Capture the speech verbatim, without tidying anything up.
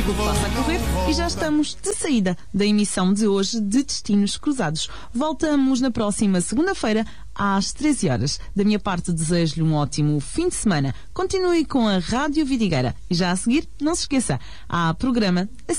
tempo passa a correr e já estamos de saída da emissão de hoje de Destinos Cruzados. Voltamos na próxima segunda-feira às treze horas. Da minha parte, desejo-lhe um ótimo fim de semana. Continue com a Rádio Vidigueira e já a seguir, não se esqueça, há programa a seguir.